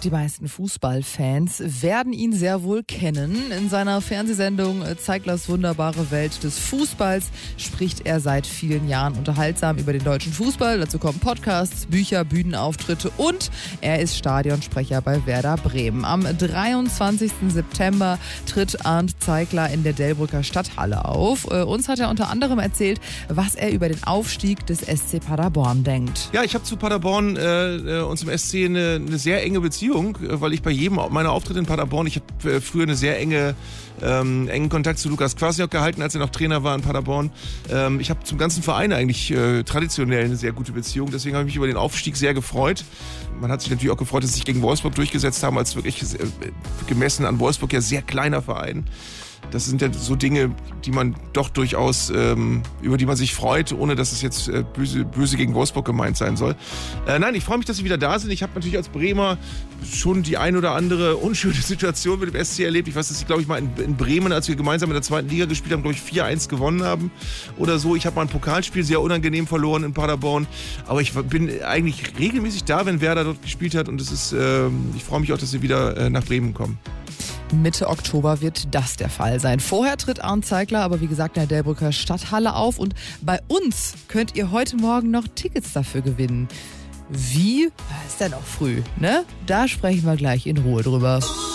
Die meisten Fußballfans werden ihn sehr wohl kennen. In seiner Fernsehsendung Zeiglers wunderbare Welt des Fußballs spricht er seit vielen Jahren unterhaltsam über den deutschen Fußball. Dazu kommen Podcasts, Bücher, Bühnenauftritte und er ist Stadionsprecher bei Werder Bremen. Am 23. September tritt Arndt Zeigler in der Delbrücker Stadthalle auf. Uns hat er unter anderem erzählt, was er über den Aufstieg des SC Paderborn denkt. Ja, ich habe zu Paderborn und zum SC eine sehr enge Beziehung, weil ich bei jedem meiner Auftritte in Paderborn, ich habe früher eine sehr engen Kontakt zu Lukas Kwasniok gehalten, als er noch Trainer war in Paderborn. Ich habe zum ganzen Verein eigentlich traditionell eine sehr gute Beziehung, deswegen habe ich mich über den Aufstieg sehr gefreut. Man hat sich natürlich auch gefreut, dass sie sich gegen Wolfsburg durchgesetzt haben, als wirklich gemessen an Wolfsburg ja sehr kleiner Verein. Das sind ja so Dinge, die man doch durchaus, über die man sich freut, ohne dass es jetzt böse gegen Wolfsburg gemeint sein soll. Nein, ich freue mich, dass sie wieder da sind. Ich habe natürlich als Bremer schon die ein oder andere unschöne Situation mit dem SC erlebt. Ich weiß, dass sie, glaube ich, mal in Bremen, als wir gemeinsam in der zweiten Liga gespielt haben, glaube ich 4-1 gewonnen haben oder so. Ich habe mal ein Pokalspiel sehr unangenehm verloren in Paderborn. Aber ich bin eigentlich regelmäßig da, wenn Werder dort gespielt hat. Und es ist, ich freue mich auch, dass sie wieder nach Bremen kommen. Mitte Oktober wird das der Fall sein. Vorher tritt Arndt Zeigler aber wie gesagt in der Delbrücker Stadthalle auf und bei uns könnt ihr heute Morgen noch Tickets dafür gewinnen. Wie? Ist ja noch früh, ne? Da sprechen wir gleich in Ruhe drüber.